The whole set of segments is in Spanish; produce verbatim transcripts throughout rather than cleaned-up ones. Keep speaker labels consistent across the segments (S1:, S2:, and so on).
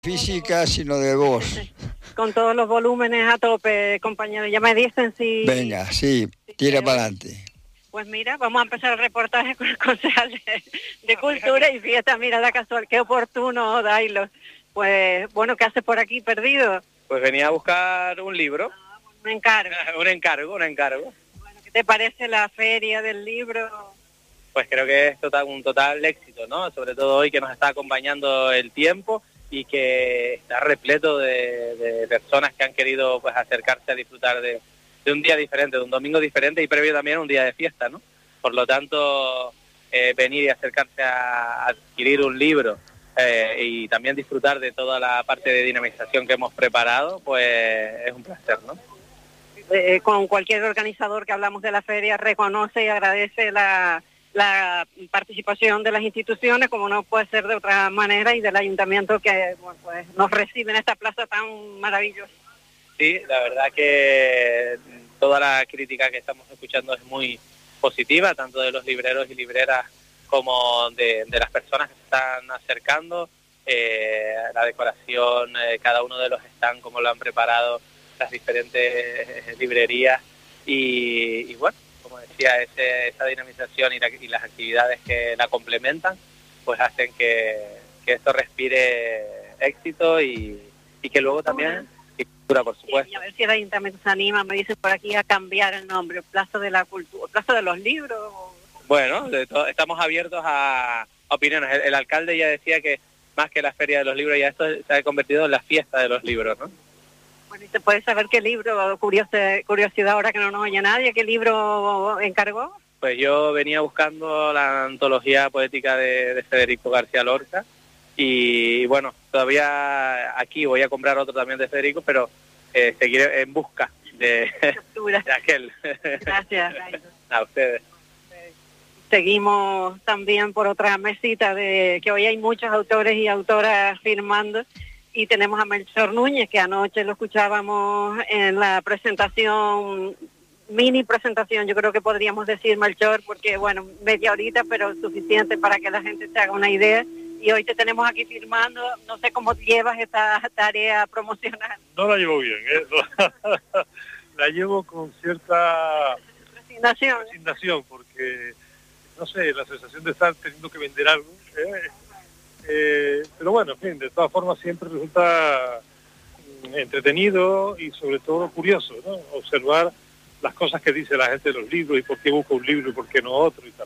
S1: física, sino de voz.
S2: Con todos los volúmenes a tope, compañero. Ya me dicen si...
S1: Venga, sí,
S2: si
S1: tira para adelante.
S2: Pues mira, vamos a empezar el reportaje con el concejal de, de Cultura y Fiesta. Mira, la casual, qué oportuno, Dailo. Pues, bueno, ¿qué haces por aquí, perdido?
S3: Pues venía a buscar un libro.
S2: Ah, un encargo.
S3: un encargo, un encargo.
S2: Bueno, ¿qué te parece la feria del libro?
S3: Pues creo que es total, un total éxito, ¿no? Sobre todo hoy que nos está acompañando el tiempo y que está repleto de, de personas que han querido pues acercarse a disfrutar de, de un día diferente, de un domingo diferente y previo también a un día de fiesta, ¿no? Por lo tanto, eh, venir y acercarse a adquirir un libro eh, y también disfrutar de toda la parte de dinamización que hemos preparado, pues es un placer, ¿no?
S2: Eh, con cualquier organizador que hablamos de la feria reconoce y agradece la... la participación de las instituciones, como no puede ser de otra manera, y del ayuntamiento que bueno, pues nos recibe en esta plaza tan maravillosa.
S3: Sí, la verdad que toda la crítica que estamos escuchando es muy positiva, tanto de los libreros y libreras como de, de las personas que se están acercando, eh, la decoración, eh, cada uno de los stands, como lo han preparado las diferentes librerías y, y bueno, como decía, ese, esa dinamización y, la, y las actividades que la complementan, pues hacen que, que esto respire éxito y, y que luego también, y cultura, por supuesto.
S2: Y a ver si el ayuntamiento se anima, me dicen por aquí, a cambiar el nombre, Plaza de la Cultura, Plaza de los Libros.
S3: Bueno, de to- estamos abiertos a, a opiniones. El, el alcalde ya decía que más que la Feria de los Libros, ya esto se ha convertido en la fiesta de los libros, ¿no?
S2: Bueno, ¿y se puede saber qué libro, curiosidad, curiosidad ahora que no nos oye nadie, qué libro encargó?
S3: Pues yo venía buscando la antología poética de, de Federico García Lorca y bueno, todavía aquí voy a comprar otro también de Federico, pero eh, seguiré en busca de, de aquel.
S2: Gracias.
S3: A ustedes.
S2: Seguimos también por otra mesita de que hoy hay muchos autores y autoras firmando. Y tenemos a Melchor Núñez, que anoche lo escuchábamos en la presentación, mini presentación, yo creo que podríamos decir, Melchor, porque bueno, media horita, pero suficiente para que la gente se haga una idea. Y hoy te tenemos aquí firmando, no sé cómo llevas esta tarea promocional.
S4: No la llevo bien, ¿eh? La llevo con cierta
S2: resignación,
S4: resignación, porque, no sé, la sensación de estar teniendo que vender algo, ¿eh? Eh, pero bueno, en fin, de todas formas siempre resulta entretenido y sobre todo curioso, ¿no? Observar las cosas que dice la gente de los libros y por qué busca un libro y por qué no otro y tal.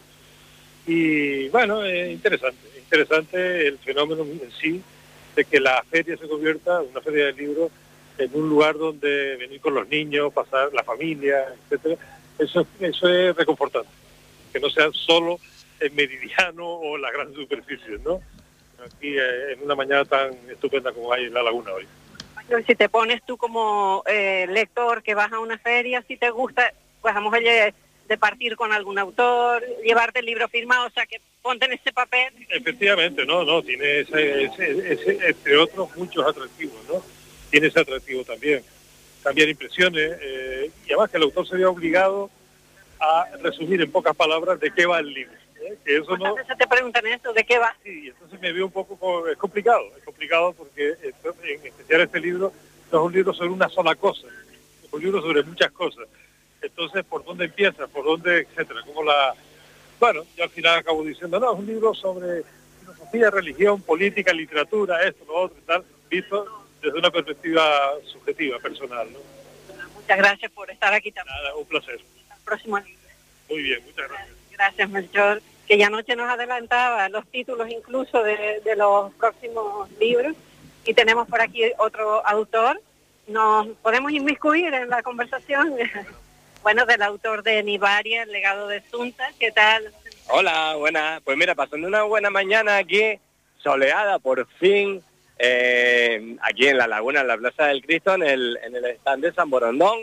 S4: Y bueno, es interesante, interesante el fenómeno en sí de que la feria se convierta, una feria de libros, en un lugar donde venir con los niños, pasar la familia, etcétera. Eso, eso es reconfortante, que no sea solo en Meridiano o en las grandes superficies, ¿no? Aquí eh, en una mañana tan estupenda como hay en la laguna hoy.
S2: Si te pones tú como eh, lector que vas a una feria, si te gusta, pues vamos a de, de partir con algún autor, llevarte el libro firmado, o sea que ponte en ese papel.
S4: Efectivamente, no, no, tiene ese, ese, ese, entre otros muchos atractivos, ¿no? Tiene ese atractivo también. Cambiar impresiones eh, y además que el autor se vea obligado a resumir en pocas palabras de qué va el libro. Que eso no...
S2: veces te preguntan esto, ¿de qué va?
S4: Sí, entonces me veo un poco, es complicado, es complicado porque en especial este libro no es un libro sobre una sola cosa, es un libro sobre muchas cosas. Entonces, ¿por dónde empieza? ¿Por dónde, etcétera? Como la... Bueno, yo al final acabo diciendo, no, es un libro sobre filosofía, religión, política, literatura, esto, lo otro y tal, visto desde una perspectiva subjetiva, personal, ¿no?
S2: Muchas gracias por estar aquí también.
S4: Nada, un placer.
S2: Hasta el próximo libro.
S4: Muy bien, muchas gracias.
S2: Gracias, Melchor, que ya anoche nos adelantaba los títulos incluso de, de los próximos libros. Y tenemos por aquí otro autor. ¿Nos podemos inmiscuir en la conversación? Bueno, del autor de Nibaria, El legado de Sunta. ¿Qué tal?
S5: Hola, buenas. Pues mira, pasando una buena mañana aquí, soleada por fin, eh, aquí en la laguna, en la Plaza del Cristo, en el, en el stand de San Borondón.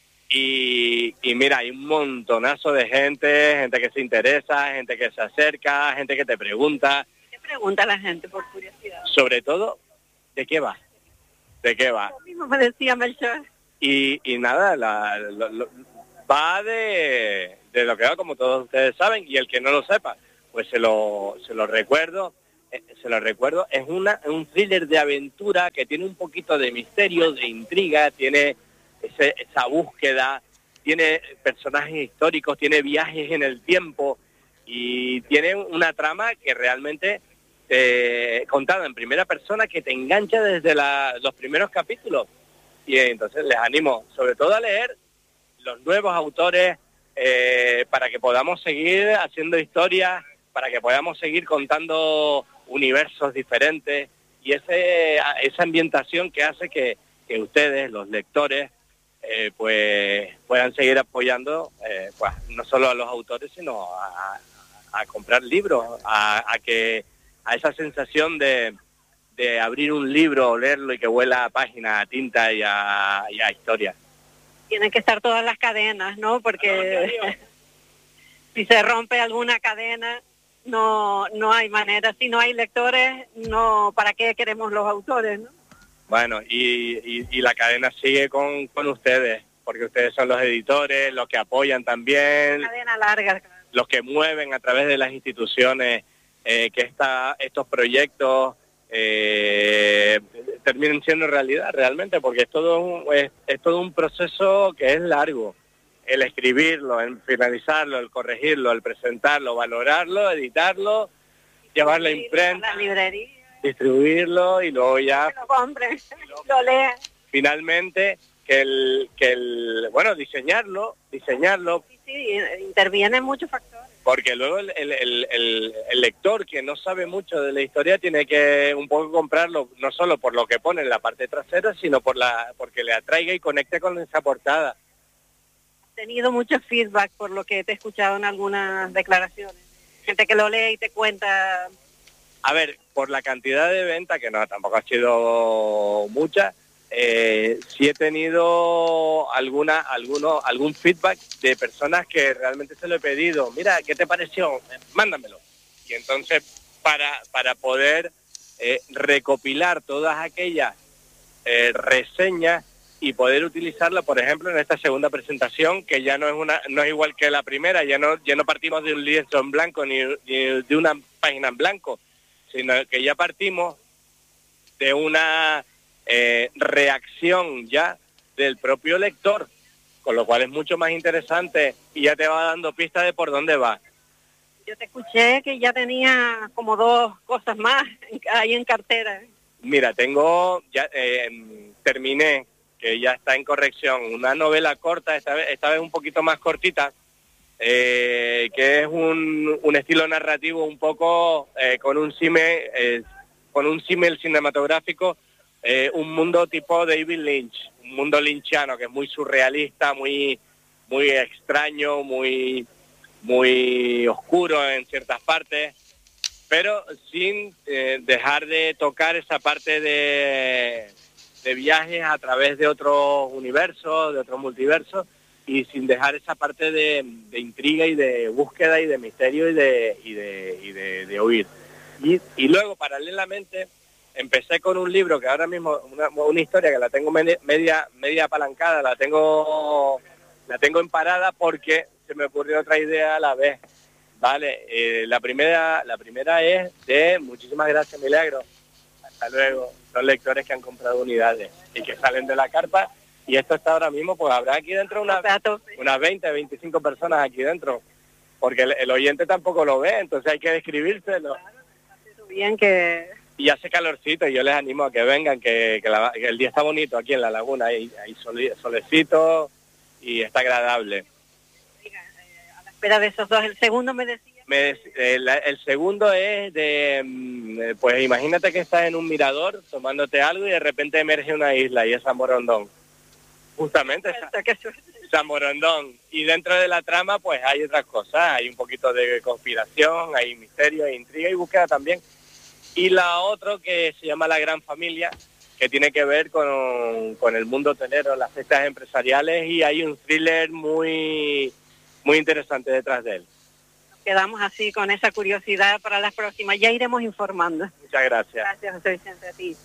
S5: Y, y mira, hay un montonazo de gente, gente que se interesa, gente que se acerca, gente que te pregunta.
S2: ¿Qué pregunta la gente, por curiosidad?
S5: Sobre todo, ¿de qué va? ¿De qué va?
S2: Lo mismo me decía Melchor.
S5: Y, y nada, la, lo, lo, va de, de lo que va, como todos ustedes saben, y el que no lo sepa, pues se lo, se lo recuerdo. eh, se lo recuerdo, es una, un thriller de aventura que tiene un poquito de misterio, de intriga, tiene ese, esa búsqueda, tiene personajes históricos, tiene viajes en el tiempo y tiene una trama que realmente, eh, contada en primera persona, que te engancha desde la, los primeros capítulos. Y entonces les animo sobre todo a leer los nuevos autores, eh, para que podamos seguir haciendo historias, para que podamos seguir contando universos diferentes y ese, esa ambientación que hace que, que ustedes, los lectores, eh, pues puedan seguir apoyando, eh, pues no solo a los autores, sino a, a comprar libros, a, a que a esa sensación de, de abrir un libro, leerlo y que huela a página, a tinta y a, y a historia.
S2: Tienen que estar todas las cadenas, ¿no? Porque si se rompe alguna cadena, no no hay manera. Si no hay lectores, no, ¿para qué queremos los autores, no?
S5: Bueno, y, y, y la cadena sigue con, con ustedes, porque ustedes son los editores, los que apoyan también,
S2: Cadena larga, claro.
S5: Los que mueven a través de las instituciones eh, que esta, estos proyectos eh, terminen siendo realidad realmente, porque es todo, un, es, es todo un proceso que es largo. El escribirlo, el finalizarlo, el corregirlo, el presentarlo, valorarlo, editarlo, llevarlo a imprenta,
S2: la librería,
S5: distribuirlo y luego ya
S2: que lo compren, lo lean.
S5: Finalmente que el que el bueno diseñarlo, diseñarlo.
S2: Sí, sí, intervienen muchos factores.
S5: Porque luego el, el, el, el, el lector que no sabe mucho de la historia tiene que un poco comprarlo, no solo por lo que pone en la parte trasera, sino por la porque le atraiga y conecte con esa portada.
S2: He tenido mucho feedback por lo que te he escuchado en algunas declaraciones. Gente que lo lee y te cuenta.
S5: A ver, por la cantidad de venta, que no tampoco ha sido mucha, eh, sí he tenido alguna, alguno, algún feedback de personas que realmente se lo he pedido. Mira, ¿qué te pareció? Mándamelo. Y entonces, para, para poder eh, recopilar todas aquellas eh, reseñas y poder utilizarla, por ejemplo, en esta segunda presentación, que ya no es una no es igual que la primera, ya no ya no partimos de un lienzo en blanco ni, ni de una página en blanco, sino que ya partimos de una eh, reacción ya del propio lector, con lo cual es mucho más interesante y ya te va dando pistas de por dónde va.
S2: Yo te escuché que ya tenía como dos cosas más ahí en cartera.
S5: Mira, tengo, ya eh, terminé, que ya está en corrección, una novela corta, esta vez, esta vez un poquito más cortita, eh, que es un, un estilo narrativo un poco eh, con un símil, eh, con un símil cinematográfico, eh, un mundo tipo David Lynch, un mundo lynchiano que es muy surrealista, muy muy extraño, muy muy oscuro en ciertas partes, pero sin eh, dejar de tocar esa parte de de viajes a través de otros universos, de otros multiversos, y sin dejar esa parte de, de intriga y de búsqueda y de misterio y de y de, y de, de oír. Y, y luego, paralelamente, empecé con un libro que ahora mismo, una, una historia que la tengo media, media media apalancada, la tengo la tengo en parada porque se me ocurrió otra idea a la vez. Vale, eh, la primera la primera es de, muchísimas gracias, Milagro, hasta luego. Son lectores que han comprado unidades y que salen de la carpa, y esto está ahora mismo, pues habrá aquí dentro unas, unas veinte, veinticinco personas aquí dentro, porque el, el oyente tampoco lo ve, entonces hay que describírselo.
S2: Bien que...
S5: Y hace calorcito y yo les animo a que vengan, que, que, la, que el día está bonito aquí en la laguna, hay, hay sole, solecito y está agradable.
S2: A la espera de esos dos, el segundo me decía...
S5: Me, el, el segundo es de, pues imagínate que estás en un mirador tomándote algo y de repente emerge una isla y es San Borondón. Justamente San Borondón. Y dentro de la trama pues hay otras cosas, hay un poquito de conspiración, hay misterio, hay intriga y búsqueda también. Y la otra que se llama La Gran Familia, que tiene que ver con, con el mundo hotelero, las fiestas empresariales, y hay un thriller muy, muy interesante detrás de él.
S2: Quedamos así con esa curiosidad para las próximas. Ya iremos informando.
S5: Muchas gracias.
S2: Gracias, José Vicente, a ti.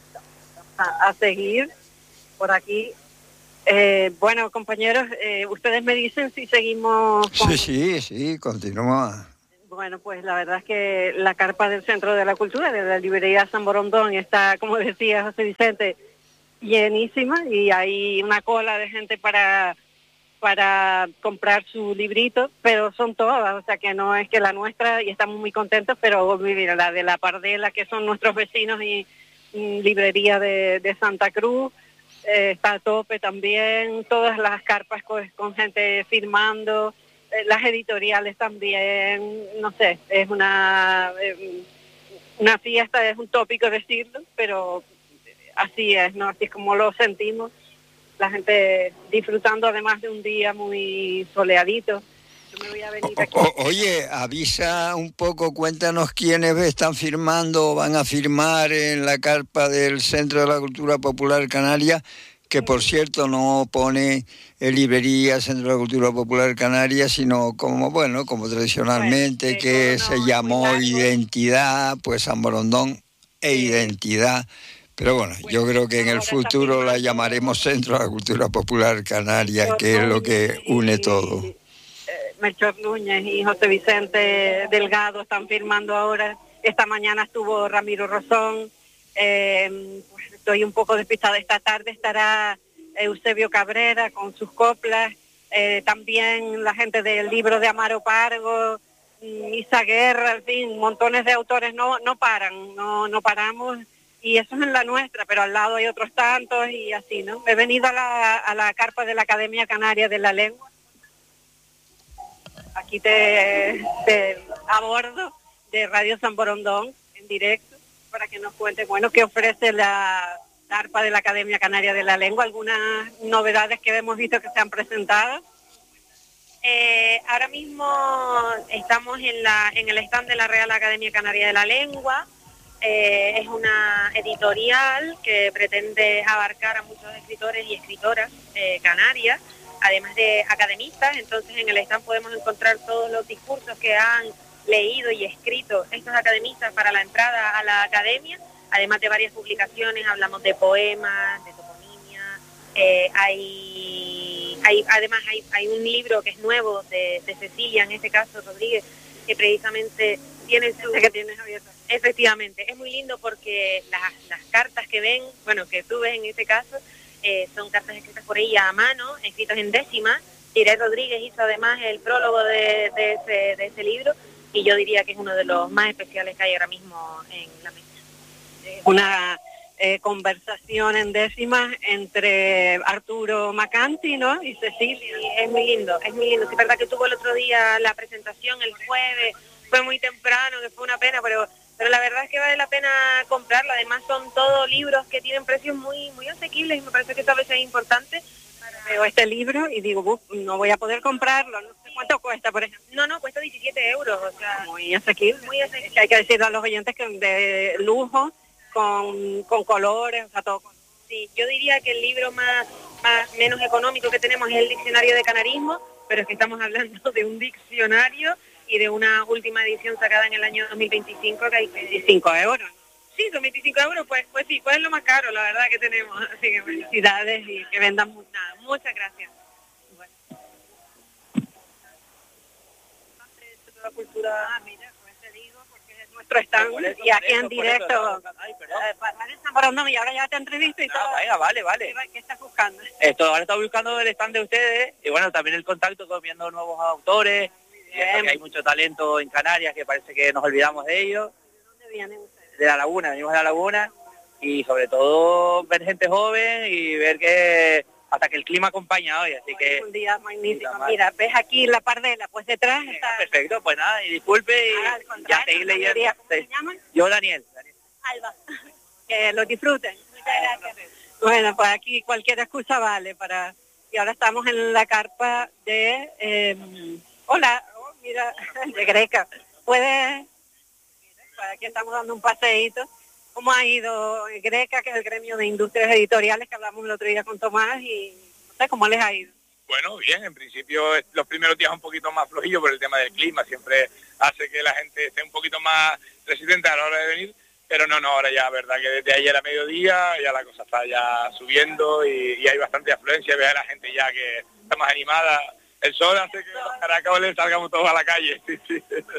S2: A, a seguir por aquí. Eh, bueno, compañeros, eh, ustedes me dicen si seguimos... Con...
S1: Sí, sí, sí, continúa.
S2: Bueno, pues la verdad es que la carpa del Centro de la Cultura, de la librería San Borondón, está, como decía José Vicente, llenísima y hay una cola de gente para, para comprar su librito, pero son todas, o sea que no es que la nuestra, y estamos muy contentos, pero mira, la de la Pardela, que son nuestros vecinos, y, y librería de, de Santa Cruz, eh, está a tope también, todas las carpas con, con gente firmando, las editoriales también, no sé, es una eh, una fiesta, es un tópico decirlo, pero así es, ¿no? Así es como lo sentimos, la gente disfrutando además de un día muy soleadito. Yo me voy a venir aquí.
S1: O, o, oye, avisa un poco, cuéntanos quiénes están firmando o van a firmar en la carpa del Centro de la Cultura Popular Canaria, que por cierto no pone eh, librería Centro de la Cultura Popular Canaria, sino como, bueno, como tradicionalmente, bueno, que no, se llamó Identidad, pues San Borondón e sí. Identidad. Pero bueno, bueno, yo creo que en el futuro la llamaremos Centro de la Cultura Popular Canaria, Melchor que es lo que une y, todo. Eh,
S2: Melchor Núñez y José Vicente Delgado están firmando ahora. Esta mañana estuvo Ramiro Rosón. Eh, pues estoy un poco despistada. Esta tarde estará Eusebio Cabrera con sus coplas, eh, también la gente del libro de Amaro Pargo, Isa Guerra, en fin, montones de autores no no paran, no no paramos, y eso es en la nuestra, pero al lado hay otros tantos y así, ¿no? He venido a la, a la carpa de la Academia Canaria de la Lengua. Aquí te, te abordo de Radio San Borondón en directo, para que nos cuente, bueno, qué ofrece la carpa de la Academia Canaria de la Lengua, algunas novedades que hemos visto que se han presentado.
S6: Eh, ahora mismo estamos en, la, en el stand de la Real Academia Canaria de la Lengua. Eh, es una editorial que pretende abarcar a muchos escritores y escritoras eh, canarias, además de academistas. Entonces en el stand podemos encontrar todos los discursos que han leído y escrito estos academistas para la entrada a la academia, además de varias publicaciones. Hablamos de poemas, de toponimia, eh, hay, hay además hay, hay un libro que es nuevo de, de Cecilia, en este caso Rodríguez, que precisamente tiene su...
S2: que tienes abierto.
S6: Efectivamente, es muy lindo porque las, las cartas que ven, bueno, que tú ves en este caso, eh, son cartas escritas por ella a mano, escritas en décimas. Tiré Rodríguez hizo además el prólogo de, de, ese, de ese libro, y yo diría que es uno de los más especiales que hay ahora mismo en la mesa.
S2: Una eh, conversación en décimas entre Arturo Macanti, ¿no? Y Cecilia.
S6: Sí, es muy lindo, es muy lindo. Sí, es verdad que tuvo el otro día la presentación, el jueves, fue muy temprano, que fue una pena, pero pero la verdad es que vale la pena comprarlo. Además son todos libros que tienen precios muy muy asequibles, y me parece que eso a veces es importante.
S2: Veo este libro y digo, no voy a poder comprarlo, no sé cuánto cuesta, por ejemplo.
S6: No, no, cuesta diecisiete euros, o sea,
S2: muy asequible.
S6: Muy asequible.
S2: Es que hay que decirle a los oyentes que de lujo, con, con colores, o sea, todo.
S6: Sí, yo diría que el libro más, más menos económico que tenemos es el Diccionario de Canarismo, pero es que estamos hablando de un diccionario y de una última edición sacada en el año dos mil veinticinco, que hay
S2: veinticinco euros.
S6: Sí, son veinticinco euros, pues pues sí, pues es lo más caro, la verdad, que tenemos. Así que
S2: felicidades y que vendan mucho.
S6: Nada, muchas gracias. Bueno.
S2: La cultura, ah, mira, pues te digo, porque es nuestro stand, eso, y aquí eso, en directo. Ay, perdón. Eh, y ahora ya te entrevisto y no, todo.
S3: Venga, vale, vale.
S2: ¿Qué estás buscando?
S3: Esto, ahora estamos buscando el stand de ustedes, y bueno, también el contacto con viendo nuevos autores. Que hay mucho talento en Canarias, que parece que nos olvidamos de ellos.
S2: ¿De dónde vienen ustedes?
S3: De la Laguna, venimos de la Laguna, y sobre todo ver gente joven y ver que hasta que el clima acompaña hoy, así que...
S2: Un día magnífico. Mira, ves aquí la Pardela, pues detrás
S3: sí,
S2: está...
S3: Perfecto, pues nada, y disculpe, y
S2: ah,
S3: ya seguir leyendo.
S2: ¿Cómo se llama?
S3: Yo, Daniel. Daniel.
S2: Alba. Que lo disfruten. Muchas gracias. Bueno, pues aquí cualquier excusa vale para... Y ahora estamos en la carpa de... Eh... Hola, oh, mira, de Greca. ¿Puedes...? Aquí estamos dando un paseíto. ¿Cómo ha ido Greca, que es el gremio de industrias editoriales que hablamos el otro día con Tomás, y no sé cómo les ha ido?
S7: Bueno, bien, en principio los primeros días un poquito más flojillos por el tema del clima, siempre hace que la gente esté un poquito más resistente a la hora de venir, pero no, no, ahora ya, verdad que desde ayer a mediodía ya la cosa está ya subiendo y, y hay bastante afluencia, ve a la gente ya que está más animada. El sol hace que los caracoles salgamos todos a la calle. Sí, sí.
S2: Esta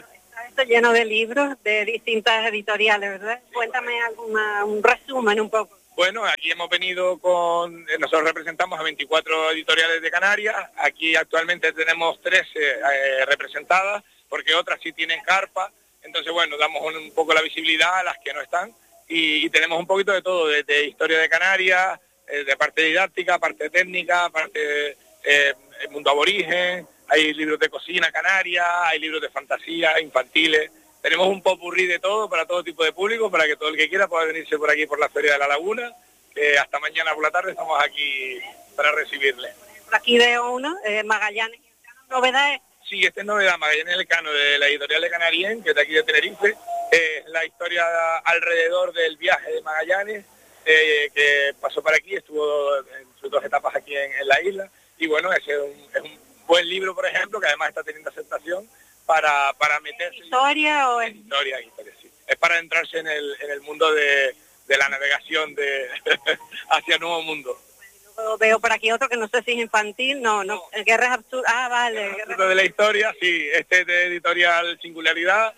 S2: Está lleno de libros de distintas editoriales, ¿verdad? Cuéntame alguna, un resumen un poco.
S7: Bueno, aquí hemos venido con, nosotros representamos a veinticuatro editoriales de Canarias, aquí actualmente tenemos trece eh, representadas, porque otras sí tienen carpa, entonces bueno, damos un, un poco la visibilidad a las que no están, y, y tenemos un poquito de todo, desde de historia de Canarias, eh, de parte didáctica, parte técnica, parte eh, mundo aborigen, hay libros de cocina canaria, hay libros de fantasía, infantiles. Tenemos un popurrí de todo para todo tipo de público, para que todo el que quiera pueda venirse por aquí por la Feria de la Laguna, que hasta mañana por la tarde estamos aquí para recibirle.
S2: Por aquí veo uno, eh, Magallanes, novedades.
S7: Sí, esta es novedad, Magallanes Elcano, de la editorial de Canarien, que es de aquí de Tenerife. Es la historia alrededor del viaje de Magallanes, eh, que pasó por aquí, estuvo en sus dos etapas aquí en, en la isla. Y bueno, ese es un, es un buen libro, por ejemplo, que además está teniendo aceptación. Para, para meterse...
S2: ¿Historia o en...?
S7: Historia, historia, sí. Es para entrarse en el, en el mundo de, de la navegación de hacia el nuevo mundo.
S2: Luego veo por aquí otro que no sé si es infantil, no, no, el Guerras Absurdas, ah, vale.
S7: El Guerras... de la historia, sí, este es de editorial Singularidad.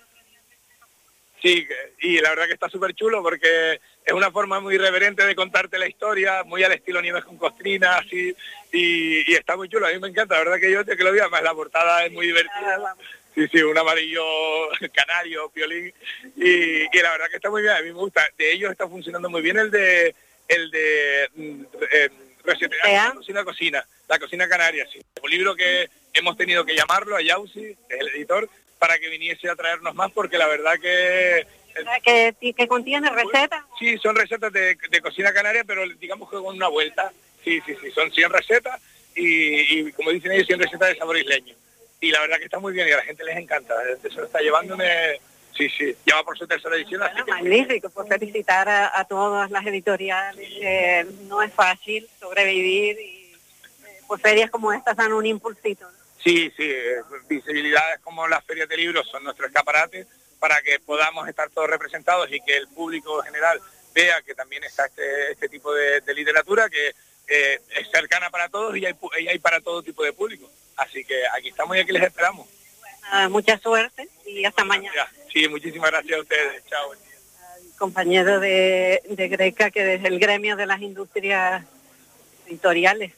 S7: Sí, y la verdad que está súper chulo porque es una forma muy irreverente de contarte la historia, muy al estilo Nieves con Costrina, así, y, y está muy chulo, a mí me encanta, la verdad que yo te que lo vi, además la portada es muy divertida. Sí, sí, un amarillo canario, piolín, y, y la verdad que está muy bien, a mí me gusta. De ellos está funcionando muy bien el de el de eh, Resetear la cocina, la cocina canaria, sí. Un libro que hemos tenido que llamarlo a Yausi, que es el editor, para que viniese a traernos más, porque la verdad que...
S2: ¿Que, que contiene recetas?
S7: Sí, son recetas de, de cocina canaria, pero digamos que con una vuelta. Sí, sí, sí, son cien recetas y, y como dicen ellos, cien recetas de sabor isleño. Y la verdad que está muy bien y a la gente les encanta. Se lo está llevándome, sí, sí, ya va por su tercera edición.
S2: Bueno,
S7: así que
S2: magnífico, pues felicitar a, a todas las editoriales. Eh, no es fácil sobrevivir y eh, pues ferias como estas dan un impulsito, ¿no?
S7: Sí, sí, visibilidades como las ferias de libros son nuestro escaparate para que podamos estar todos representados y que el público en general vea que también está este, este tipo de, de literatura que eh, es cercana para todos y hay, y hay para todo tipo de público. Así que aquí estamos y aquí les esperamos.
S2: Uh, mucha suerte y hasta mañana.
S7: Sí, muchísimas gracias a ustedes. Chao. Buen día.
S2: Uh, compañero de, de Greca, que desde el gremio de las industrias editoriales.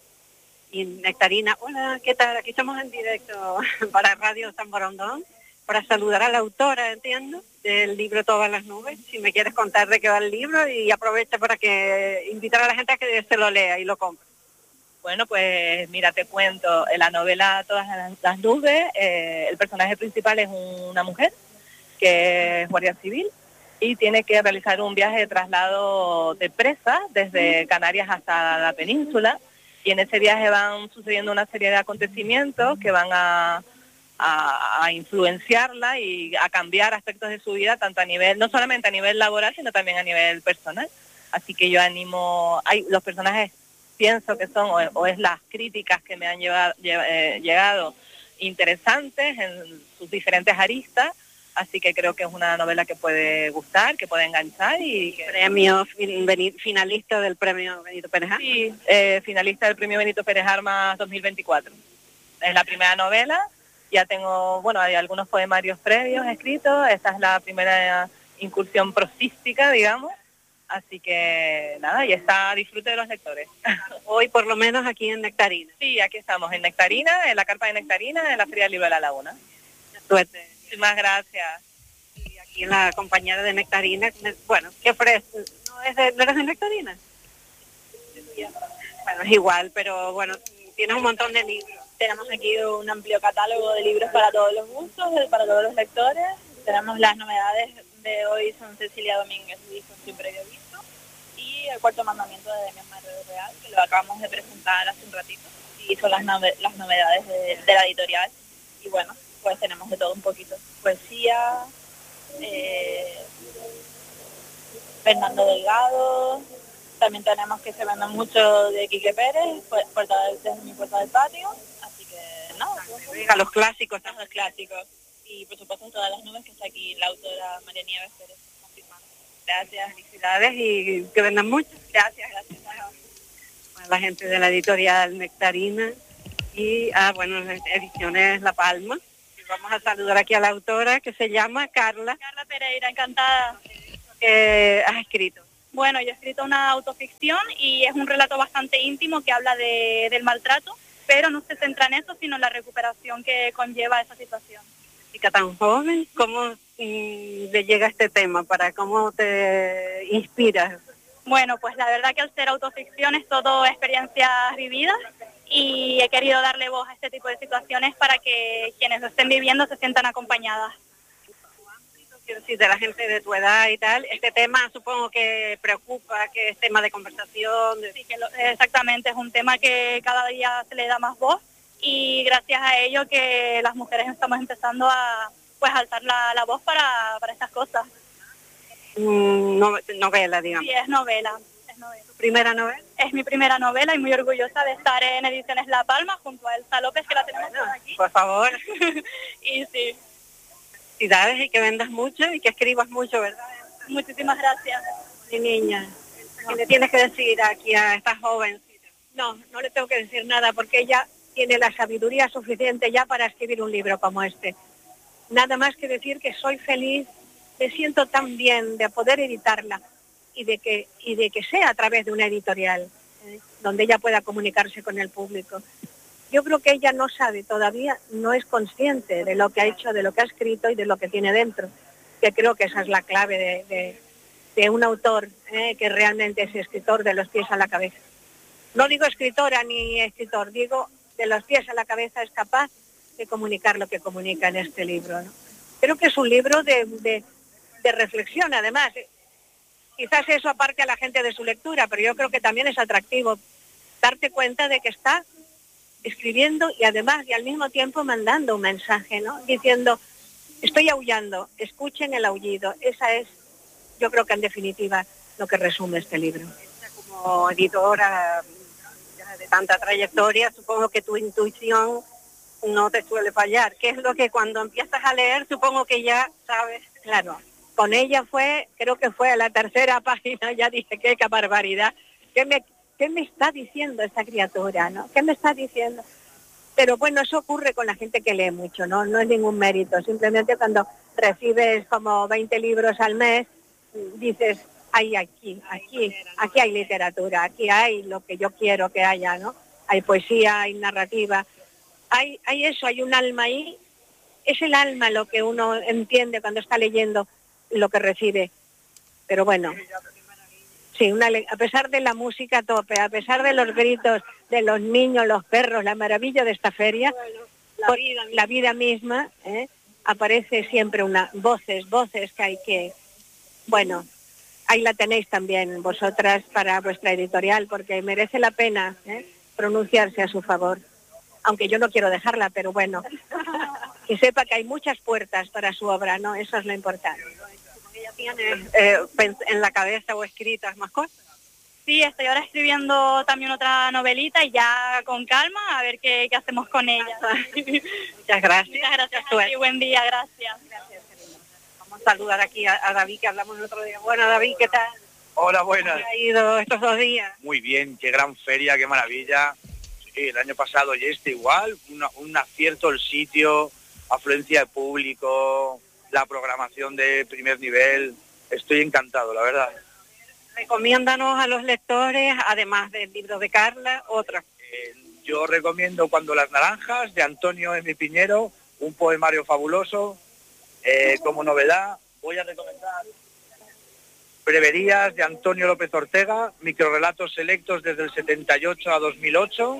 S2: Y Nectarina, hola, ¿qué tal? Aquí estamos en directo para Radio San Borondón, para saludar a la autora, entiendo, del libro Todas las nubes. Si me quieres contar de qué va el libro y aprovecha para que invitar a la gente a que se lo lea y lo compre.
S8: Bueno, pues mira, te cuento, en la novela Todas las nubes, eh, el personaje principal es una mujer que es guardia civil y tiene que realizar un viaje de traslado de presa desde Canarias hasta la península, y en ese viaje van sucediendo una serie de acontecimientos que van a, a, a influenciarla y a cambiar aspectos de su vida, tanto a nivel, no solamente a nivel laboral, sino también a nivel personal. Así que yo animo, hay los personajes pienso que son, o, o es las críticas que me han llevado, eh, llegado interesantes en sus diferentes aristas, así que creo que es una novela que puede gustar, que puede enganchar y... Que...
S2: Premio finalista del premio Benito Pérez Armas.
S8: Sí, eh, finalista del premio Benito Pérez Armas dos mil veinticuatro. Es la primera novela, ya tengo, bueno, hay algunos poemarios previos escritos, esta es la primera incursión prosística, digamos. Así que nada, y está a disfrute de los lectores.
S2: Hoy por lo menos aquí en Nectarina.
S8: Sí, aquí estamos en Nectarina, en la carpa de Nectarina, en la Feria del Libro de la Laguna.
S2: Suerte.
S8: Muchísimas gracias.
S2: Y aquí en la compañera de Nectarina, bueno, ¿qué ofrece? ¿No, es de, ¿No eres de Nectarina? Bueno, es igual, pero bueno, tienes un montón de libros.
S9: Tenemos aquí un amplio catálogo de libros para todos los gustos, para todos los lectores. Tenemos las novedades de hoy, son Cecilia Domínguez y Son sin previo visto, y El cuarto mandamiento de Demian Marrero Real, que lo acabamos de presentar hace un ratito, y son las, nove las novedades de, de la editorial. Y bueno, pues tenemos de todo un poquito. Poesía, eh, Fernando Delgado, también tenemos que se vende mucho de Quique Pérez, puerta del, desde mi puerta del patio, así que no.
S2: A los clásicos,
S9: a los clásicos. Y por supuesto en Todas las nubes, que está aquí la autora María Nieves Pérez confirmando.
S2: Gracias, felicidades y que vendan mucho.
S9: Gracias, gracias.
S2: A la gente de la editorial Nectarina y, ah, bueno, Ediciones La Palma, Vamos a saludar aquí a la autora, que se llama Carla.
S10: Carla Pereira, encantada.
S2: ¿Qué has escrito?
S10: Bueno, yo he escrito una autoficción y es un relato bastante íntimo que habla de, del maltrato, pero no se centra en eso, sino en la recuperación que conlleva esa situación.
S2: Chica tan joven, ¿cómo mm, le llega este tema? ¿Para cómo te inspiras?
S10: Bueno, pues la verdad que al ser autoficción es todo experiencias vividas y he querido darle voz a este tipo de situaciones para que quienes lo estén viviendo se sientan acompañadas.
S2: Quiero decir, de la gente de tu edad y tal, este tema supongo que preocupa, que es tema de conversación. De...
S10: Sí, que lo, exactamente, es un tema que cada día se le da más voz y gracias a ello que las mujeres estamos empezando a pues alzar la, la voz para, para estas cosas.
S2: Mm, no, novela, digamos.
S10: Sí, es novela, es novela.
S2: ¿Tu primera novela?
S10: Es mi primera novela y muy orgullosa de estar en Ediciones La Palma junto a Elsa López, que la tenemos por aquí.
S2: Por favor.
S10: Y sí.
S2: Felicidades y que vendas mucho y que escribas mucho, ¿verdad?
S10: Muchísimas gracias.
S2: Mi niña, ¿qué le tienes que decir aquí a esta joven?
S11: No, no le tengo que decir nada porque ella tiene la sabiduría suficiente ya para escribir un libro como este. Nada más que decir que soy feliz, me siento tan bien de poder editarla y de que, y de que sea a través de una editorial, ¿eh? donde ella pueda comunicarse con el público. Yo creo que ella no sabe todavía, no es consciente de lo que ha hecho, de lo que ha escrito y de lo que tiene dentro, que creo que esa es la clave de, de, de un autor ¿eh? que realmente es escritor de los pies a la cabeza. No digo escritora ni escritor, digo de los pies a la cabeza es capaz de comunicar lo que comunica en este libro, ¿no? Creo que es un libro de, de, de reflexión, además. Quizás eso aparte a la gente de su lectura, pero yo creo que también es atractivo darte cuenta de que está escribiendo y además y al mismo tiempo mandando un mensaje, ¿no? Diciendo, estoy aullando, escuchen el aullido. Esa es, yo creo que en definitiva, lo que resume este libro.
S2: Como editora de tanta trayectoria, supongo que tu intuición no te suele fallar. ¿Qué es lo que cuando empiezas a leer, supongo que ya sabes?
S11: Claro, con ella fue, creo que fue a la tercera página, ya dije, qué barbaridad, ¿qué me, qué me está diciendo esta criatura, ¿no? ¿Qué me está diciendo? Pero bueno, eso ocurre con la gente que lee mucho, ¿no? No es ningún mérito, simplemente cuando recibes como veinte libros al mes, dices, hay aquí, aquí, aquí hay literatura, aquí hay lo que yo quiero que haya, ¿no? Hay poesía, hay narrativa, hay, hay eso, hay un alma ahí, es el alma lo que uno entiende cuando está leyendo lo que recibe. Pero bueno, sí, una, a pesar de la música a tope, a pesar de los gritos de los niños, los perros, la maravilla de esta feria, la vida, la vida misma, ¿eh? aparece siempre una voces, voces que hay que, bueno, ahí la tenéis también vosotras para vuestra editorial, porque merece la pena ¿eh? pronunciarse a su favor. Aunque yo no quiero dejarla, pero bueno, que sepa que hay muchas puertas para su obra, ¿no? Eso es lo importante.
S2: ¿Ella tiene eh, en la cabeza o escritas más cosas?
S10: Sí, estoy ahora escribiendo también otra novelita y ya con calma a ver qué, qué hacemos con ella.
S2: Muchas gracias.
S10: Muchas gracias a ti, buen día, gracias.
S2: Gracias, vamos a saludar aquí a, a David, que hablamos el otro día. Bueno, David, ¿qué tal?
S12: Hola, buenas.
S2: ¿Cómo ha ido estos dos días?
S12: Muy bien, qué gran feria, qué maravilla. Sí, el año pasado y este igual, una, un acierto el sitio, afluencia de público, la programación de primer nivel. Estoy encantado, la verdad.
S2: Recomiéndanos a los lectores, además del libro de Carla, otra.
S12: Eh, yo recomiendo Cuando las naranjas, de Antonio M. Piñero, un poemario fabuloso. Eh, como novedad, voy a recomendar Breverías, de Antonio López Ortega, microrelatos selectos desde el setenta y ocho a dos mil ocho.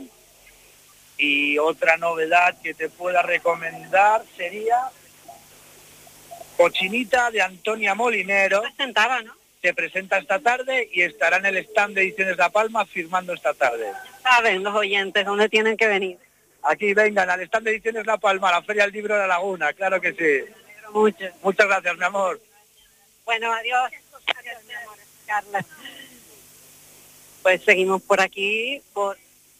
S12: Y otra novedad que te pueda recomendar sería Cochinita, de Antonia Molinero.
S2: Se presentaba, ¿no?
S12: Se presenta esta tarde y estará en el stand de Ediciones La Palma firmando esta tarde.
S2: Saben los oyentes dónde tienen que venir.
S12: Aquí vengan al stand de Ediciones La Palma, a la Feria del Libro de la Laguna, claro que sí.
S2: Mucho.
S12: Muchas gracias, mi amor.
S2: Bueno, adiós. Adiós, mi amor. Carla. Pues seguimos por aquí, por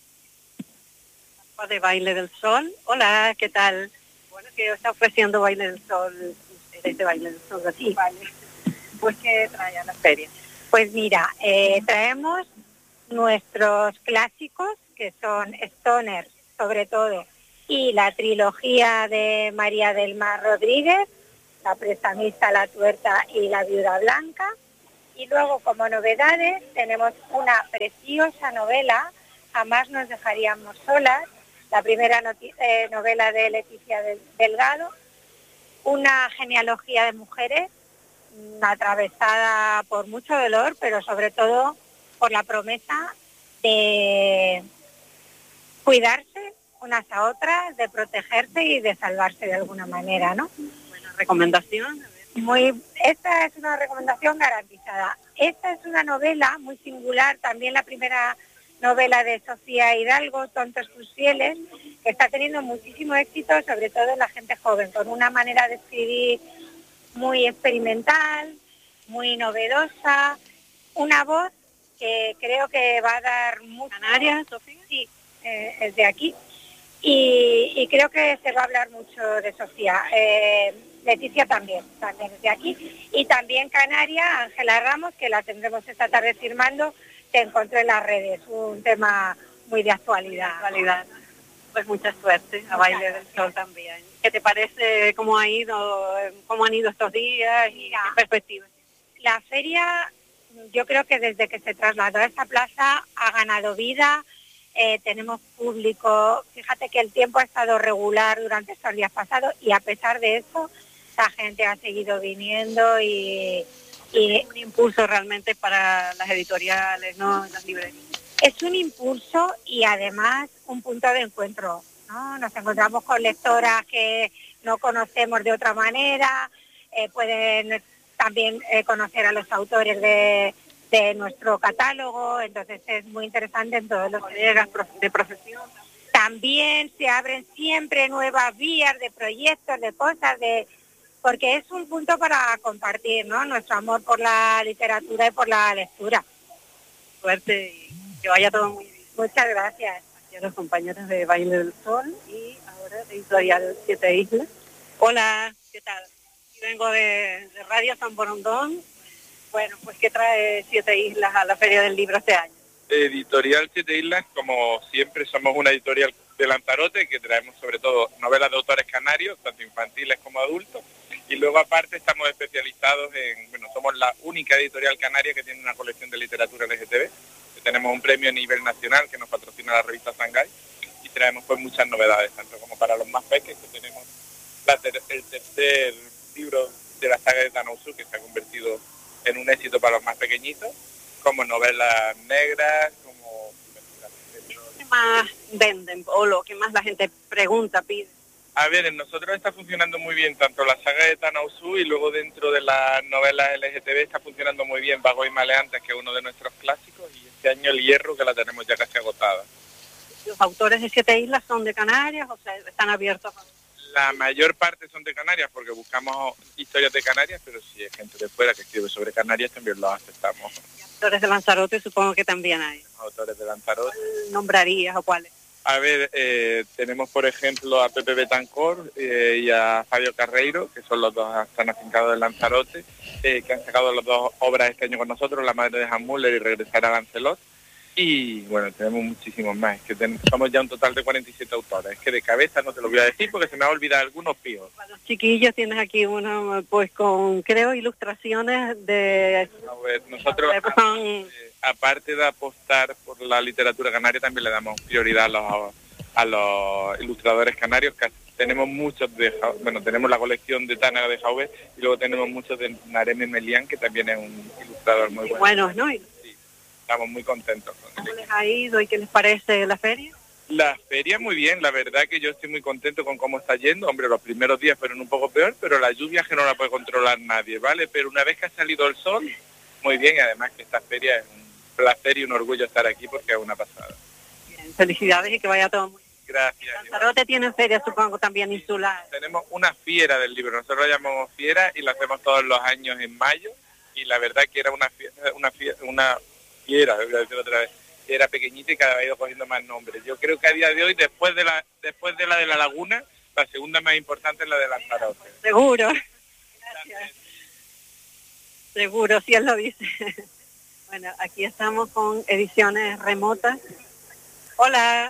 S2: de Baile del Sol. Hola, ¿qué tal? Bueno, que está ofreciendo Baile del Sol, este Baile del Sol así. Vale. Pues, ¿qué trae a la feria?
S13: Pues mira, eh, traemos nuestros clásicos, que son stoner, sobre todo, y la trilogía de María del Mar Rodríguez, La prestamista, La tuerta y La viuda blanca. Y luego, como novedades, tenemos una preciosa novela, Jamás nos dejaríamos solas, la primera eh, novela de Leticia Delgado, una genealogía de mujeres atravesada por mucho dolor, pero sobre todo por la promesa de cuidarse unas a otras, de protegerse y de salvarse de alguna manera, ¿no?
S2: Buena recomendación.
S13: Muy, esta es una recomendación garantizada. Esta es una novela muy singular, también la primera novela de Sofía Hidalgo, Tontos tus fieles, que está teniendo muchísimo éxito, sobre todo en la gente joven, con una manera de escribir muy experimental, muy novedosa, una voz que creo que va a dar mucho...
S2: ¿Canarias, Sofía?
S13: Sí, eh, es de aquí. Y, y creo que se va a hablar mucho de Sofía. Eh, Leticia también, también es de aquí. Y también Canaria, Ángela Ramos, que la tendremos esta tarde firmando, Te encontré en las redes, un tema muy de actualidad.
S2: actualidad. Pues mucha suerte, a Baile del Sol también. ¿Qué te parece cómo ha ido, cómo han ido estos días y qué perspectivas?
S13: La feria, yo creo que desde que se trasladó a esta plaza ha ganado vida, eh, tenemos público, fíjate que el tiempo ha estado regular durante estos días pasados y a pesar de eso, la gente ha seguido viniendo y... y
S2: un impulso realmente para las editoriales, ¿no? Las librerías.
S13: Es un impulso y además un punto de encuentro, ¿no? Nos encontramos con lectoras que no conocemos de otra manera, eh, pueden también eh, conocer a los autores de, de nuestro catálogo, entonces es muy interesante en todos los
S2: colegas de profesión.
S13: También se abren siempre nuevas vías de proyectos, de cosas, de porque es un punto para compartir, ¿no? Nuestro amor por la literatura y por la lectura.
S2: Suerte y que vaya todo muy bien.
S13: Muchas gracias.
S2: Aquí a los compañeros de Baile del Sol y ahora de Editorial Siete Islas. Hola, ¿qué tal? Vengo de, de Radio San Borondón. Bueno, pues ¿qué trae Siete Islas a la Feria del Libro este año?
S7: Editorial Siete Islas, como siempre, somos una editorial de Lanzarote que traemos sobre todo novelas de autores canarios, tanto infantiles como adultos. Y luego aparte estamos especializados en, bueno, somos la única editorial canaria que tiene una colección de literatura L G T B, que tenemos un premio a nivel nacional que nos patrocina la revista Shanghái y traemos pues muchas novedades, tanto como para los más pequeños, que tenemos la ter el tercer libro de la saga de Tanausu, que se ha convertido en un éxito para los más pequeñitos, como novelas negras, como...
S2: ¿Qué más venden o lo que más la gente pregunta, pide?
S7: A ver, en nosotros está funcionando muy bien tanto la saga de Tanausu y luego dentro de las novelas L G T B está funcionando muy bien Vagos y Maleantes, que es uno de nuestros clásicos, y este año El Hierro, que la tenemos ya casi agotada.
S2: ¿Los autores de Siete Islas son de Canarias o sea, están abiertos?
S7: La mayor parte son de Canarias porque buscamos historias de Canarias, pero si hay gente de fuera que escribe sobre Canarias también los aceptamos.
S2: ¿Y autores de Lanzarote supongo que también hay?
S7: Autores de Lanzarote.
S2: ¿Cuál nombrarías o cuáles?
S7: A ver, eh, tenemos por ejemplo a Pepe Betancor eh, y a Fabio Carreiro, que son los dos, están afincados en Lanzarote, eh, que han sacado las dos obras este año con nosotros, La madre de Han Muller y Regresar a Lancelot. Y bueno, tenemos muchísimos más, que ten, somos ya un total de cuarenta y siete autores. Es que de cabeza no te lo voy a decir porque se me ha olvidado algunos pijos.
S2: Para los chiquillos tienes aquí uno pues con, creo, ilustraciones de...
S7: A ver, nosotros, aparte, aparte de apostar por la literatura canaria, también le damos prioridad a los, a los ilustradores canarios, que tenemos muchos de, bueno, tenemos la colección de Tana de Jauve y luego tenemos muchos de Nareme Melián, que también es un ilustrador muy bueno.
S2: Buenos, ¿no?
S7: Estamos muy contentos con
S2: ¿Cómo les ha ido y qué les parece la feria?
S7: La feria muy bien, la verdad que yo estoy muy contento con cómo está yendo. Hombre, los primeros días fueron un poco peor, pero la lluvia es que no la puede controlar nadie, ¿vale? Pero una vez que ha salido el sol, muy bien, y además que esta feria es un placer y un orgullo estar aquí porque es una pasada.
S2: Bien, felicidades y que vaya todo muy bien.
S7: Gracias.
S2: Lanzarote tiene feria, supongo, también insular.
S7: Tenemos una fiera del libro, nosotros la llamamos fiera y la hacemos todos los años en mayo, y la verdad que era una fiera, una fiera, una fiera, voy a decir otra vez, era pequeñita y cada vez ha ido cogiendo más nombres. Yo creo que a día de hoy, después de la después de la de La Laguna, la segunda más importante es la de Lanzarote.
S2: Seguro. Gracias. Seguro, si él lo dice. Bueno, aquí estamos con ediciones remotas. Hola.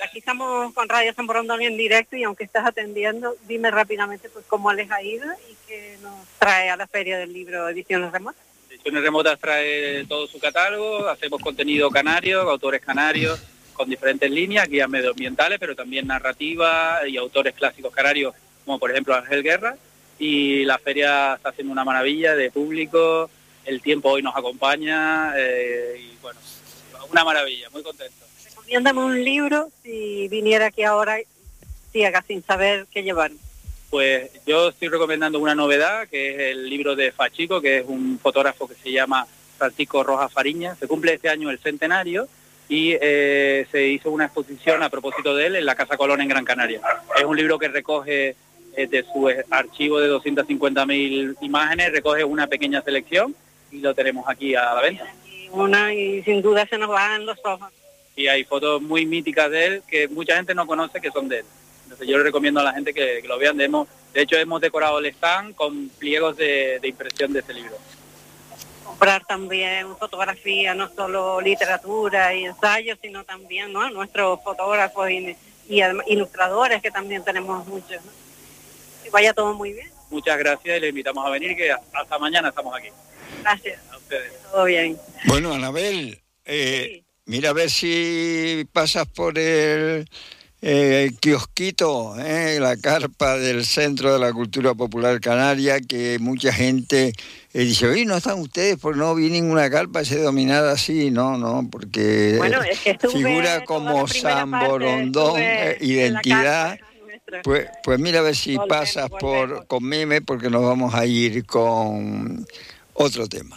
S2: Aquí estamos con Radio San Borondón en directo y aunque estás atendiendo, dime rápidamente pues cómo les ha ido y qué nos trae a la Feria del Libro Ediciones Remotas.
S14: Ediciones Remotas trae todo su catálogo, hacemos contenido canario, autores canarios, con diferentes líneas, guías medioambientales, pero también narrativa y autores clásicos canarios, como por ejemplo Ángel Guerra, y la feria está haciendo una maravilla de público, el tiempo hoy nos acompaña, eh, y bueno, una maravilla, muy contento.
S2: Recomiéndame un libro si viniera aquí ahora ciega, sin saber qué llevar.
S14: Pues yo estoy recomendando una novedad, que es el libro de Fachico, que es un fotógrafo que se llama Francisco Rojas Fariña. Se cumple este año el centenario y eh, se hizo una exposición a propósito de él en la Casa Colón en Gran Canaria. Es un libro que recoge eh, de su archivo de doscientas cincuenta mil imágenes, recoge una pequeña selección y lo tenemos aquí a la venta.
S2: Una y sin duda se nos van los ojos.
S14: Y hay fotos muy míticas de él que mucha gente no conoce que son de él. Entonces yo le recomiendo a la gente que, que lo vean. De, hemos, de hecho hemos decorado el stand con pliegos de, de impresión de este libro.
S2: Comprar también fotografía, no solo literatura y ensayos, sino también, ¿no?, nuestros fotógrafos y, y ilustradores, que también tenemos muchos, ¿no? Que vaya todo muy bien.
S14: Muchas gracias y le invitamos a venir, que hasta mañana estamos aquí.
S2: Gracias.
S14: A ustedes.
S2: Todo bien.
S1: Bueno, Anabel, eh,
S2: Sí.
S1: mira a ver si pasas por el eh, kiosquito, eh, la carpa del Centro de la Cultura Popular Canaria, que mucha gente eh, dice, oye, ¿no están ustedes? Pues no vi ninguna carpa se dominada así, no, no, porque
S2: Bueno, es que estuve
S1: figura
S2: toda
S1: como
S2: la primera
S1: San
S2: parte,
S1: Borondón,
S2: estuve
S1: eh,
S2: en la
S1: identidad.
S2: carpa nuestra.
S1: Pues, pues mira a ver si
S2: Volvemos,
S1: pasas por
S2: volvemos.
S1: con Meme, porque nos vamos a ir con otro tema.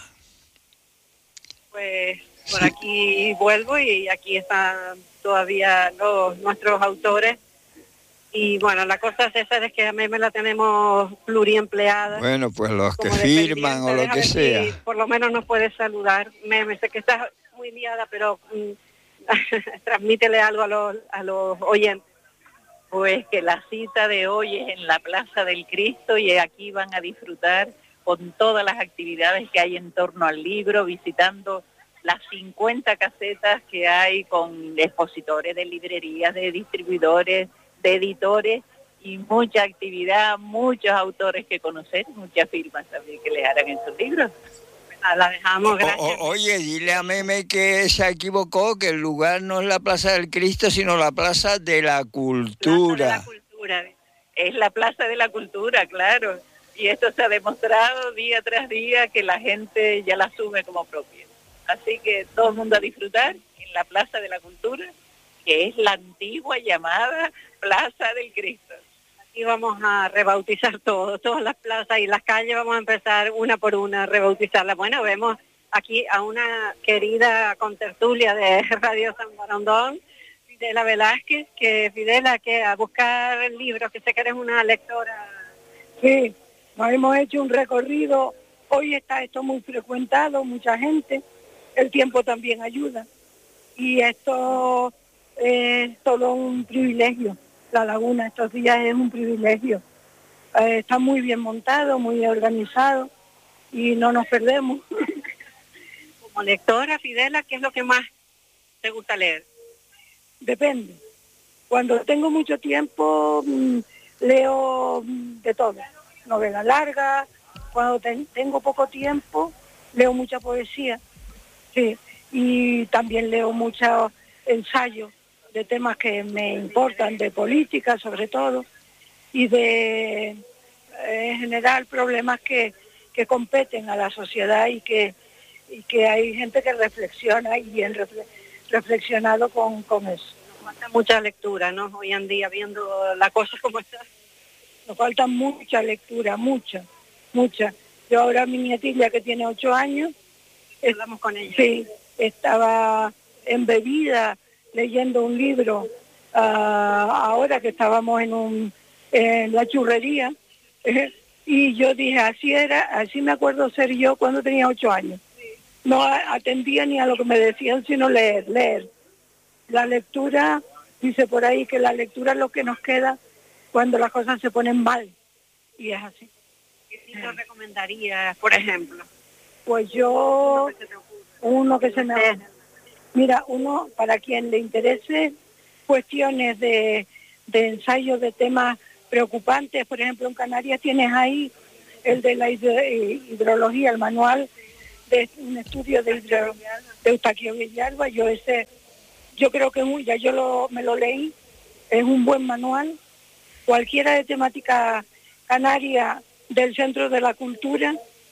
S2: Pues por aquí vuelvo y aquí están todavía los nuestros autores. Y bueno, la cosa, César, es que a mí me la tenemos pluriempleada.
S1: Bueno, pues los que
S2: como
S1: firman o lo
S2: dependiente.
S1: que
S2: Déjame si
S1: sea.
S2: por lo menos nos puedes saludar. Meme, sé que estás muy liada, pero mm, transmítele algo a los, a los oyentes.
S15: Pues que la cita de hoy es en la Plaza del Cristo y aquí van a disfrutar con todas las actividades que hay en torno al libro, visitando las cincuenta casetas que hay con expositores de librerías, de distribuidores, de editores y mucha actividad, muchos autores que conocer, muchas firmas también que les harán en sus libros.
S2: La dejamos,
S1: O-
S2: gracias.
S1: o- oye, dile a Meme que se equivocó, que el lugar no es la Plaza del Cristo, sino la Plaza de la Cultura.
S15: Cultura. Es la Plaza de la Cultura, claro. Y esto se ha demostrado día tras día que la gente ya la asume como propia. Así que todo el mundo a disfrutar en la Plaza de la Cultura, que es la antigua llamada Plaza del Cristo.
S2: Aquí vamos a rebautizar todo, todas las plazas y las calles vamos a empezar una por una a rebautizarlas. Bueno, vemos aquí a una querida contertulia de Radio San Borondón, Fidela Velázquez, que Fidela, que a buscar libros, que sé que eres una lectora.
S16: Sí, nos hemos hecho un recorrido, hoy está esto muy frecuentado, mucha gente, el tiempo también ayuda y esto es todo un privilegio. La laguna estos días es un privilegio. Eh, está muy bien montado, muy organizado y no nos perdemos.
S2: Como lectora, Fidela, ¿qué es lo que más te gusta leer?
S16: Depende. Cuando tengo mucho tiempo mm, leo mm, de todo, novela larga. Cuando ten- tengo poco tiempo leo mucha poesía, sí, y también leo muchos ensayos de temas que me importan, de política sobre todo, y de eh, en general problemas que, que competen a la sociedad y que, y que hay gente que reflexiona y bien refle- reflexionado con, con eso.
S2: Nos falta mucha lectura, ¿no? Hoy en día, viendo la cosa como está.
S16: Nos falta mucha lectura, mucha, mucha. Yo ahora mi nietilla que tiene ocho años,
S2: hablamos con ella.
S16: Sí, estaba embebida leyendo un libro ah, ahora que estábamos en un en la churrería eh, y yo dije así era, así me acuerdo ser yo cuando tenía ocho años. No a- atendía ni a lo que me decían sino leer, leer. La lectura, dice por ahí que la lectura es lo que nos queda cuando las cosas se ponen mal y es así.
S2: ¿Qué libro recomendarías, por ejemplo?
S16: Pues yo, uno que se me... Mira, uno, para quien le interese cuestiones de, de ensayo de temas preocupantes. Por ejemplo, en Canarias tienes ahí el de la hidrología, el manual de un estudio de, hidro, de Eustaquio Villalba. Yo ese, yo creo que es un, ya yo lo, me lo leí, es un buen manual. Cualquiera de temática canaria del Centro de la Cultura,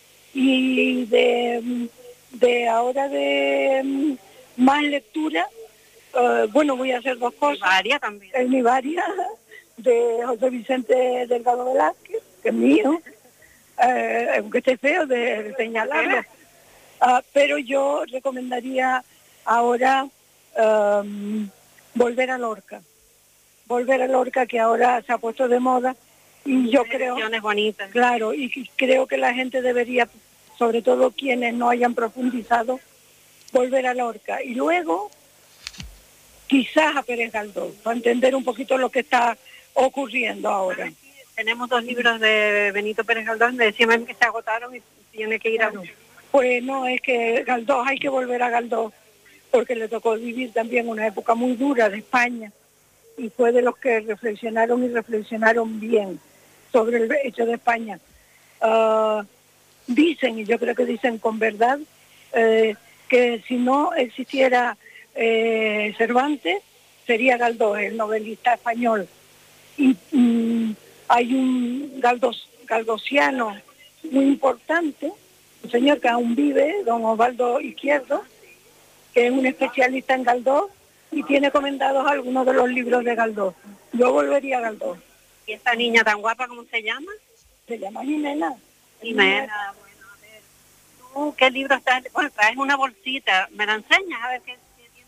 S16: y de, de ahora de más lectura, uh, bueno, voy a hacer dos cosas.
S2: Varia también.
S16: El Mi Varia, de José Vicente Delgado Velázquez, que es mío, eh, aunque esté feo de, de señalarlo. Uh, pero yo recomendaría ahora um, volver a Lorca. Volver a Lorca, que ahora se ha puesto de moda, y yo creo,
S2: bonitas.
S16: Claro, y creo que la gente debería, sobre todo quienes no hayan profundizado, volver a Lorca. Y luego, quizás a Pérez Galdós, para entender un poquito lo que está ocurriendo ahora.
S2: Tenemos dos libros de Benito Pérez Galdós, me decían que se agotaron y tiene que ir a...
S16: Pues no, es que Galdós, hay que volver a Galdós, porque le tocó vivir también una época muy dura de España, y fue de los que reflexionaron y reflexionaron bien sobre el hecho de España. Uh, dicen, y yo creo que dicen con verdad, eh, que si no existiera eh, Cervantes, sería Galdós, el novelista español. Y um, hay un Galdós, galdosiano muy importante, un señor que aún vive, don Osvaldo Izquierdo, que es un especialista en Galdós y tiene comendados algunos de los libros de Galdós. Yo volvería a Galdós.
S2: ¿Y esta niña tan guapa, cómo se llama?
S16: Se llama Jimena.
S2: Jimena, bueno, a ver. ¿Tú qué libro estás? Bueno, traes una bolsita. ¿Me la enseñas? A ver qué, qué tienes.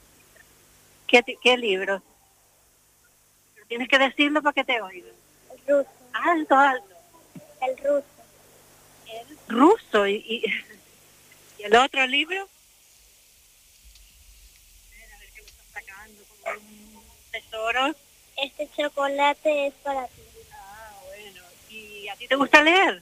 S2: ¿Qué, qué libros? Tienes que decirlo para que te oigan.
S17: El ruso.
S2: Alto, alto.
S17: El ruso.
S2: El ruso. ¿Y, y, ¿y el otro libro? A ver qué lo estás sacando. Como un tesoro.
S17: Este chocolate es para ti.
S2: Ah, bueno. ¿Y a ti te gusta leer?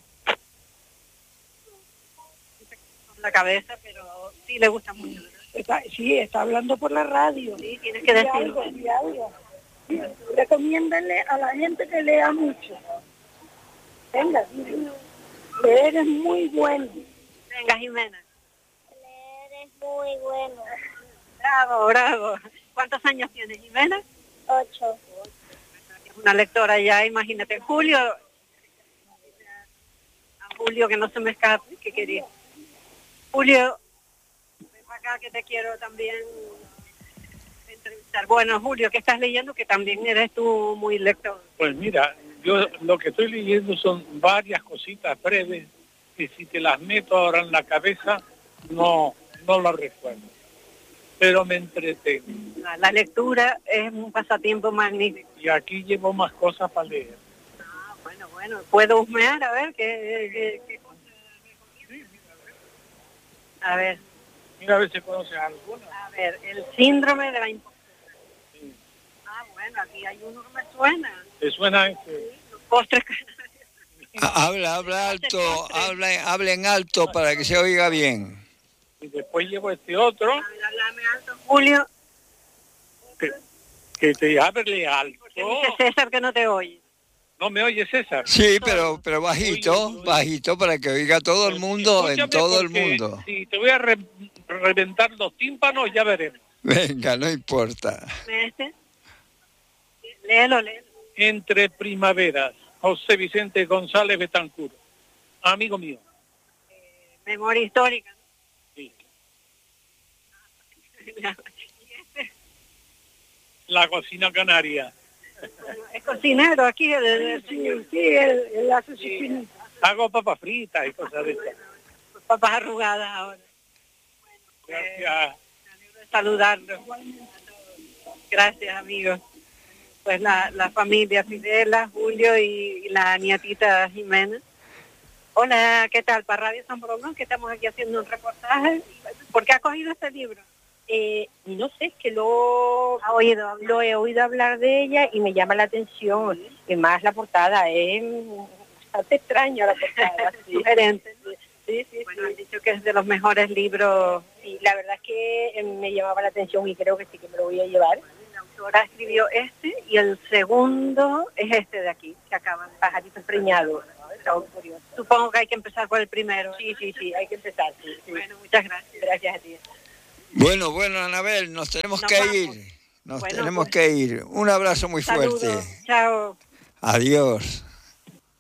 S2: Con la cabeza, pero sí le gusta mucho.
S16: Está, sí, está hablando por la radio.
S2: Sí, tienes que decirlo.
S16: Algo, y algo. Sí, recomiéndenle a la gente que lea mucho. Venga, leer es muy bueno.
S2: Venga, Jimena.
S17: Leer es muy bueno.
S2: Bravo, bravo. ¿Cuántos años tienes, Jimena?
S17: Ocho.
S2: Una lectora ya, imagínate. Julio, a Julio que no se me escape, que quería. Julio, ven para acá que te quiero también entrevistar. Bueno, Julio, ¿qué estás leyendo? Que también eres tú muy lector.
S4: Pues mira, yo lo que estoy leyendo son varias cositas breves que si te las meto ahora en la cabeza no, no las recuerdo. Pero me entretengo.
S2: La, la lectura es un pasatiempo magnífico.
S4: Y aquí llevo más cosas para leer.
S2: Ah, bueno, bueno. ¿Puedo husmear? A ver, ¿qué, qué, qué cosa recomiendas? A ver.
S4: Mira a ver si conoces alguna.
S2: A ver, el síndrome de la impostura. Sí. Ah, bueno, aquí hay uno que me suena.
S4: ¿Te suena este?
S2: Sí, los postres canarios.
S1: Habla, habla alto, habla, habla en alto para que se oiga bien.
S4: Y después llevo este otro.
S2: A ver, háblame alto, Julio.
S4: Que, que te hable alto.
S2: Porque dice César que no te oye.
S4: ¿No me oye, César?
S1: Sí, pero pero bajito, oye, oye. bajito para que oiga todo el mundo, en todo el mundo.
S4: Si te voy a re reventar los tímpanos, ya veremos.
S1: Venga, no importa.
S2: ¿Este? Léelo, léelo.
S4: Entre primaveras, José Vicente González Betancur, amigo mío.
S2: Eh, memoria histórica.
S4: Sí. La cocina canaria.
S2: Es cocinero aquí. El, el,
S16: sí, sí, él, él hace
S4: sí.
S16: sus
S4: Hago papas fritas y cosas de esas.
S2: Papas arrugadas ahora. Bueno,
S4: gracias.
S2: Eh, saludarlos. Gracias, amigos. Pues la, la familia Fidela, Julio y, y la nietita Jimena. Hola, ¿qué tal? Para Radio San Borondón, que estamos aquí haciendo un reportaje. ¿Por qué has cogido este libro?
S18: Eh, no sé, es que lo,
S2: ¿Ha oído hablar?
S18: lo he oído hablar de ella y me llama la atención. Y más la portada, es bastante extraña la portada.
S2: Sí. Sugerente.
S18: Sí, sí,
S2: bueno,
S18: sí.
S2: han dicho que es de los mejores libros.
S18: Sí, la verdad es que eh, me llamaba la atención y creo que sí que me lo voy a llevar. autora escribió este y el segundo es este de aquí, que acaba, Pajaritos Preñados. Está muy curioso.
S2: Supongo que hay que empezar por el primero.
S18: Sí, sí, sí, hay que empezar. Sí, sí.
S2: Bueno, muchas gracias.
S18: Gracias a ti.
S1: Bueno, bueno, Anabel, nos tenemos
S2: Nos
S1: que
S2: vamos.
S1: ir. Nos
S2: Bueno,
S1: tenemos
S2: pues,
S1: que ir. Un abrazo muy
S2: saludos.
S1: fuerte.
S2: Chao.
S1: Adiós.